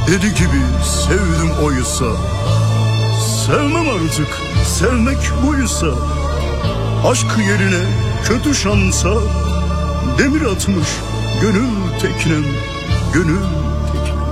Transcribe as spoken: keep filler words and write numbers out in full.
Deli gibi sevdim oysa, sevmem artık, sevmek buysa. Aşk yerine kötü şansa demir atmış gönül teknem, gönül